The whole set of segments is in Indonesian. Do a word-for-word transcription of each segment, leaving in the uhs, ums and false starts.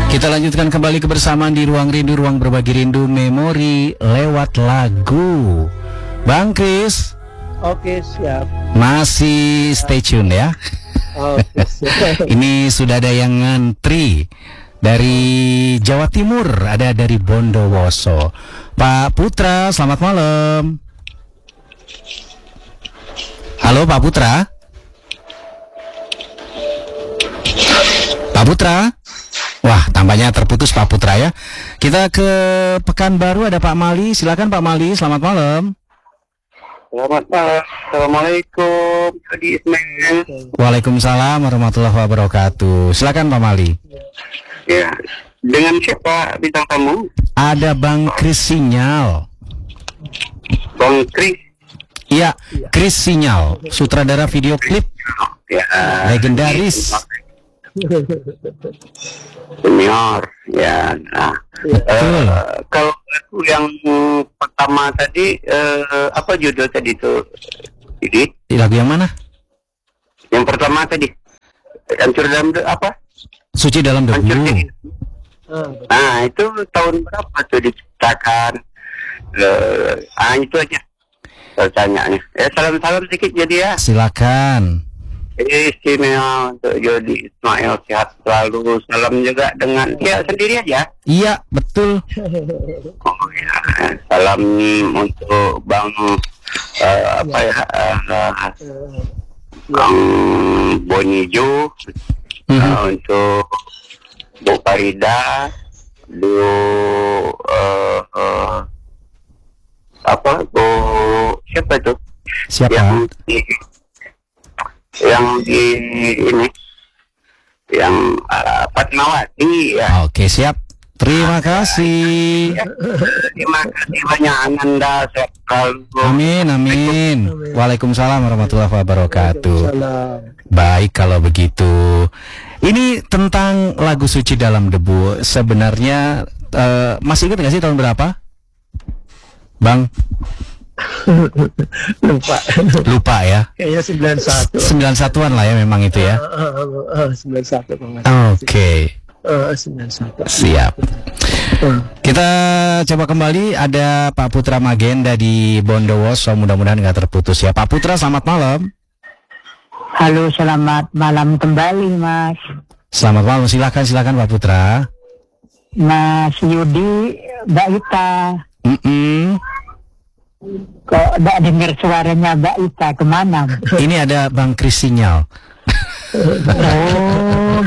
Kita lanjutkan kembali kebersamaan di Ruang Rindu, Ruang Berbagi Rindu Memori lewat lagu. Bang Kris. Oke, siap. Masih stay tune ya. Oke, siap. Ini sudah ada yang ngantri dari Jawa Timur, ada dari Bondowoso. Pak Putra, selamat malam. Halo Pak Putra. Pak Putra. Wah, tampaknya terputus Pak Putra ya. Kita ke Pekanbaru, ada Pak Mali. Silakan Pak Mali, selamat malam. Selamat malam. Assalamualaikum. Jadi Ismail. Waalaikumsalam warahmatullahi wabarakatuh. Silakan Pak Mali. Ya, dengan siapa bintang tamu? Ada Bang Kris Sinyal. Bang Kris. Iya, Kris Sinyal, sutradara video klip Ya, legendaris. Senior. Ya, nah. Uh, kalau lagu yang pertama tadi, uh, apa judul tadi itu? Jadi? Lagu yang mana? Yang pertama tadi. Hancur dalam de- apa? Suci dalam Hancur debu. jadi. Nah, itu tahun berapa tuh diciptakan? Uh, ah, itu aja pertanyaannya. Eh, salam-salam sedikit jadi ya. Silakan. Istimewa untuk Jody Ismail, sehat selalu. Salam juga dengan ya sendiri aja. Iya, betul. Oh, ya. Salam untuk Bang uh, apa ya uh, Bang Bonijo, Mhm. uh, untuk Bu Farida, Bu uh, uh, apa Bu siapa itu? Siapa? Yang di, yang di ini yang uh, Fatmawati ya. Oke, siap. Terima kasih. Ya. Terima kasih banyak Ananda, sehat selalu. Amin, amin. Waalaikumsalam warahmatullahi wabarakatuh. Salam. Baik kalau begitu. Ini tentang lagu Suci Dalam Debu. Sebenarnya uh, masih ingat nggak sih tahun berapa, Bang? Lupa. Lupa ya. Kayaknya sembilan satu. sembilan satuan lah ya memang itu ya. sembilan satu. Oke. sembilan satu. Siap. Kita coba kembali, ada Pak Putra Magenda di Bondowoso. Mudah-mudahan nggak terputus ya. Pak Putra, selamat malam. Halo, selamat malam kembali, Mas. Selamat malam, silakan silakan Pak Putra. Mas Yudi, Mbak Ita. Mm-mm. Kok tidak dengar suaranya Mbak Ita, kemana? Ini ada Bang Kris Sinyal. Oh,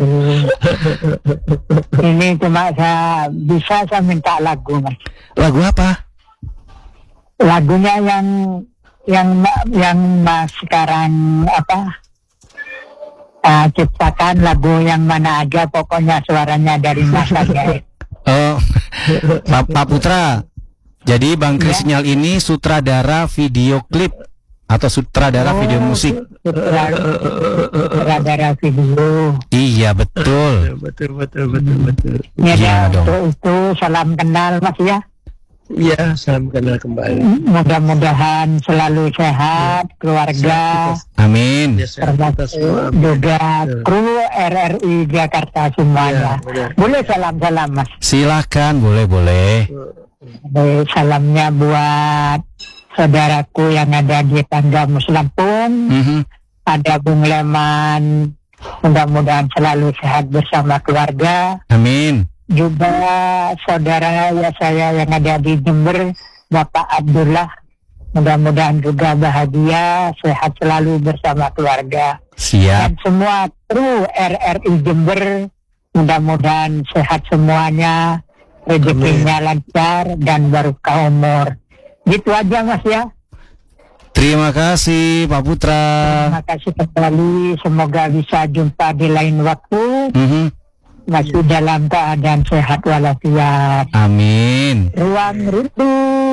ini cuma saya bisa saya minta lagu, Mas. Lagu apa? Lagunya yang yang yang Mas sekarang apa? Uh, ciptakan lagu yang mana aja, pokoknya suaranya dari Mas aja. Oh, Pak, Pak Putra. Jadi Bang Kris Sinyal ini sutradara video klip atau sutradara video musik. Sutradara video. Iya, betul. Betul, betul, betul, betul. Ya, Gimana dong? untuk itu salam kenal, Mas ya. Iya, salam kenal kembali. Mudah-mudahan selalu sehat, keluarga, Amin. Ya, sehat kita semua. juga kru R R I Jakarta semuanya. Ya, benar. Boleh salam-salam, Mas. Silakan, boleh boleh. Eh, Salamnya buat saudaraku yang ada di Tangga Muslampung, Mhm. ada Bung Leman, mudah-mudahan selalu sehat bersama keluarga. Amin. Juga saudara ya saya yang ada di Jember, Bapak Abdullah, mudah-mudahan juga bahagia, sehat selalu bersama keluarga. Siap. Dan semua kru R R I Jember, mudah-mudahan sehat semuanya, rezekinya lancar dan barokah umur. Gitu aja, Mas ya. Terima kasih Pak Putra. Terima kasih kembali, semoga bisa jumpa di lain waktu. Mhm. Masih dalam keadaan sehat walafiat. Amin. Ruang Rindu.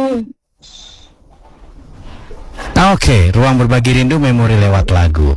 Oke, Ruang Berbagi Rindu Memori lewat lagu.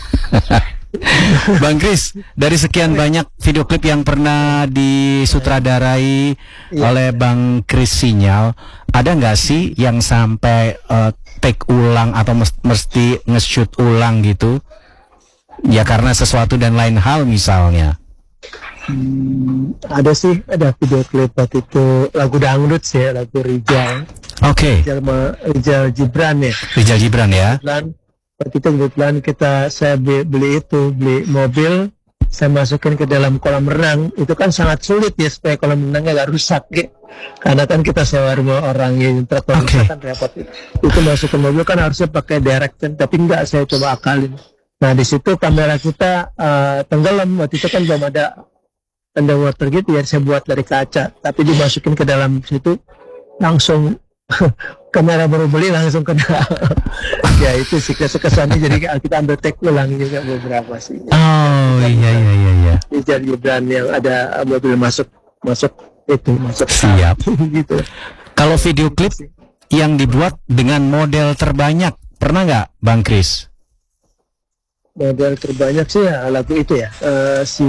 Bang Kris, dari sekian banyak video klip yang pernah disutradarai oleh Bang Kris Sinyal, ada nggak sih yang sampai uh, take ulang atau mes- mesti nge-shoot ulang gitu? Ya karena sesuatu dan lain hal misalnya. Hmm, ada sih, ada video klip waktu itu lagu dangdut sih, lagu Rijal. Oke. Rijal, Ma- Rijal Gibran ya. Rijal Gibran ya. Kebetulan waktu itu kebetulan kita saya beli, beli itu beli mobil, saya masukin ke dalam kolam renang. Itu kan sangat sulit ya supaya kolam renangnya gak rusak ya. Karena kan kita sewa rumah orang yang terlalu Oke. kan repot. Itu masuk ke mobil kan harusnya pakai direct, tapi enggak, saya coba akalin. Nah di situ kamera kita uh, tenggelam. Waktu itu kan belum ada underwater gitu ya, saya buat dari kaca, tapi dimasukin ke dalam situ langsung kamera baru beli langsung kena. Ya itu sih kesannya, jadi kita ambil take ulang juga beberapa sih. Oh iya iya iya iya. Rijal Gibran yang ada mobil masuk masuk itu masuk Siap. gitu. Kalau video klip yang dibuat dengan model terbanyak pernah nggak, Bang Kris? Model terbanyak sih ya lagu itu ya, eh, si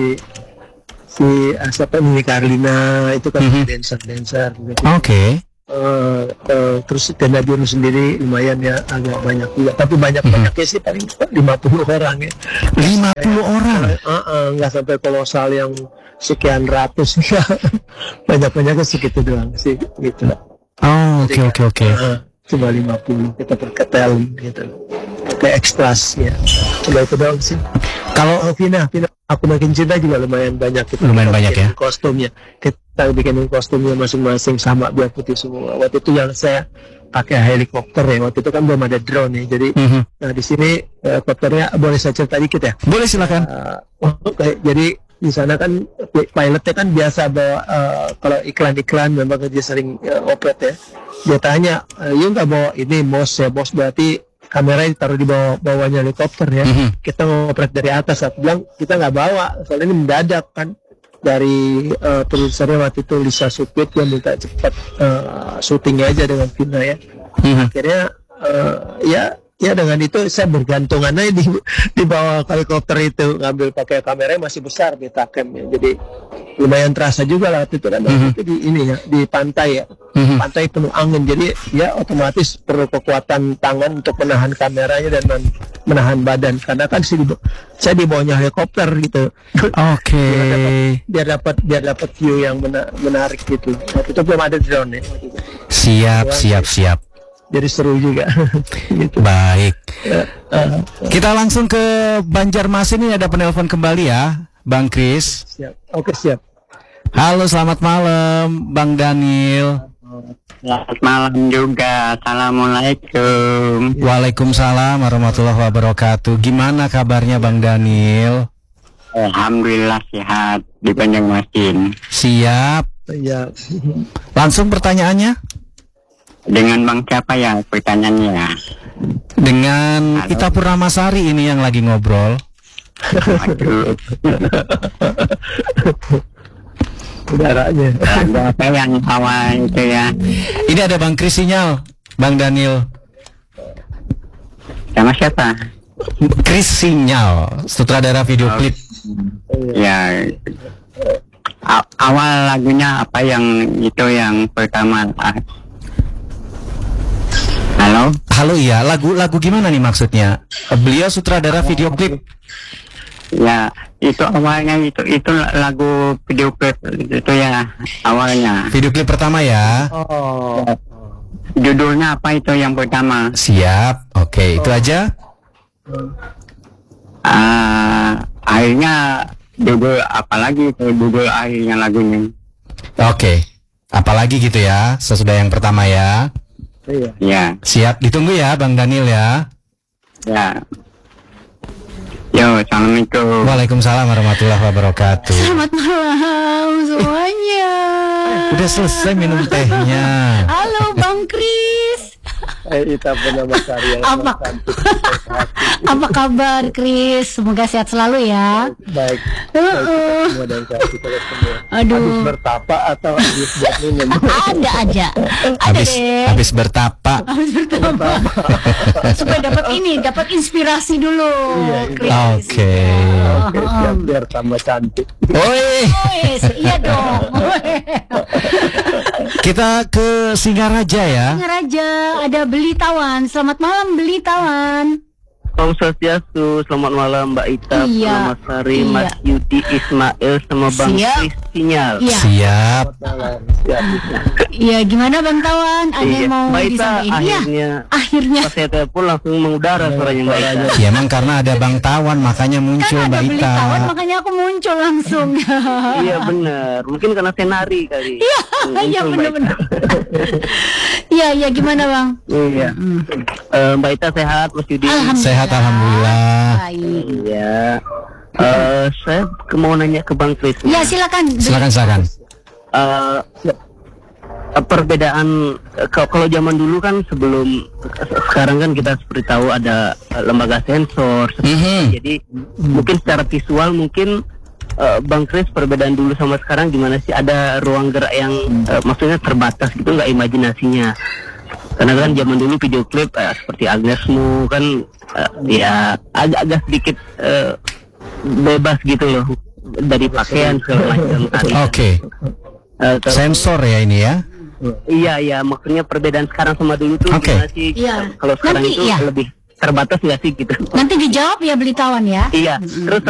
si ah, siapa Nini Carlina itu kan Mhm. dancer dancer gitu. Oke. Eh, eh, terus Tenda Biru sendiri lumayan ya, agak banyak juga, tapi banyak banyaknya sih paling lima puluh orang ya. lima puluh orang. Eh, eh, nggak sampai kolosal yang sekian ratus. Banyak banyaknya segitu doang sih gitu. Oh, oke oke oke. Eh, cuma lima puluh kita perketel gitu, pakai ekstras ya. Coba itu doang sih. Kalau Oh, Vina, Vina, aku makin cinta juga lumayan banyak. Kita Lumayan banyak ya? bikinin kostumnya, kita bikinin kostumnya masing-masing sama biar putih semua. Waktu itu yang saya pakai helikopter ya. Waktu itu kan belum ada drone ya. Jadi, Mhm. nah di sini helikopternya boleh saya cerita dikit ya. boleh silakan. Uh, oke, jadi di sana kan pilotnya kan biasa bawa uh, kalau iklan-iklan memang dia sering uh, operet ya. Dia tanya, uh, you nggak bawa ini bos ya, bos berarti kamera ditaruh di bawah bawahnya helikopter ya. Mhm. Kita ngoperate dari atas. Aku bilang kita nggak bawa, soalnya ini mendadak kan. Dari uh, produsernya waktu itu Lisa Supit yang minta cepat uh, syutingnya aja dengan Vina ya. Mhm. Akhirnya uh, ya ya dengan itu saya bergantungan aja di di bawah helikopter itu, ngambil pakai kamera masih besar Betacam ya. Jadi lumayan terasa juga lah waktu itu kan. Mhm. Itu di ini ya, di pantai ya. Mhm. Pantai penuh angin, jadi ya otomatis perlu kekuatan tangan untuk menahan kameranya dan men- menahan badan, karena kan sih di- saya di bawahnya helikopter gitu. Oke. biar dapat biar dapat view yang mena- menarik gitu. Waktu itu belum ada drone ya. Siap siap siap. Jadi seru juga. Gitu. Baik. Eh, eh, Kita langsung ke Banjarmasin, ini ada penelpon kembali ya, Bang Kris. siap. Oke, siap. Halo, selamat malam, Bang Daniel. Selamat malam juga. Assalamualaikum. Waalaikumsalam warahmatullahi wabarakatuh. Gimana kabarnya, Bang Daniel? Alhamdulillah sehat di Banjarmasin. Siap. Ya, Langsung pertanyaannya Dengan Bang siapa ya pertanyaannya? dengan Halo. Ita Purnamasari ini yang lagi ngobrol. Aduh, udaranya. ada apa yang awal itu ya? Ini ada Bang Kris Sinyal, Bang Daniel. Sama siapa? Kris Sinyal, sutradara video klip. Ya, a- awal lagunya apa yang itu yang pertama? Ah. Halo? Halo, iya, lagu-lagu gimana nih maksudnya? Beliau sutradara video klip. Ya, itu awalnya itu itu lagu video klip itu ya awalnya. Video klip pertama ya. Oh. Judulnya apa itu yang pertama? Siap. Oke, itu aja. Ah, akhirnya judul apa lagi itu judul akhirnya lagunya? Oke. Apalagi gitu ya, sesudah yang pertama ya. Iya. Ya, Siap, ditunggu ya Bang Daniel ya. ya. Yo, assalamualaikum. Waalaikumsalam warahmatullahi wabarakatuh. Selamat malam semuanya. Udah selesai minum tehnya. Halo Bang Kris. Eh, Ita Purnamasari yang Apa? cantik. Apa kabar Kris? Semoga sehat selalu ya. Baik. Uh-uh. Semua dan sehat kita semua. Aduh. Habis bertapa atau habis buat minum? Ada aja. Ada Habis deh. habis bertapa. Habis bertambah. Supaya dapat ini, dapat inspirasi dulu. Iya, Kris. Oke. Oke, siap, biar tambah cantik. Oi, Wes, iya dong. kita ke Singaraja ya. Raja, ada Beli Tawan. Selamat malam Beli Tawan. Om Swastiastu, selamat malam Mbak Ita, Iya. Purnamasari, Iya. Mas Yudi, Ismail, sama Bang Siap. Kristi. Sinyal. Iya. Siap. Iya, gimana Bang Tawan? Ada Iya. yang mau Mbak Ita disampaikan? Iya. akhirnya Akhirnya. pas saya telepon langsung mengudara suaranya Mbak Ita. Ya emang karena ada Bang Tawan makanya muncul Kan ada Mbak beli Ita. tawan makanya aku muncul langsung. Iya benar, mungkin karena senari kali. Iya, Muncul iya Mbak benar-benar. Ita. Iya, iya gimana Bang? Iya. Eh, Mbak Ita sehat, Mas Yudi? Alhamdulillah. Sehat, alhamdulillah. Baik. Iya. Eh, saya ke- mau nanya ke Bang Kris. Ya silakan. Silakan silakan. Eh, perbedaan eh, kalau kalau zaman dulu kan sebelum sekarang kan kita seperti tahu ada eh, lembaga sensor. Mhm. Jadi mungkin secara visual mungkin eh, Bang Kris perbedaan dulu sama sekarang gimana sih? Ada ruang gerak yang eh, maksudnya terbatas gitu nggak imajinasinya? Karena kan zaman dulu video klip eh, seperti Agnesmu kan eh, ya agak-agak sedikit eh, bebas gitu loh dari pakaian segala macam tadi. Oke. Eh, terus- Sensor ya ini ya. Iya iya maksudnya perbedaan sekarang sama dulu tuh Oke. gimana sih? Iya. Kalau sekarang Nanti, itu iya. lebih terbatas nggak sih gitu? Nanti dijawab ya beli tawan ya. Iya. Terus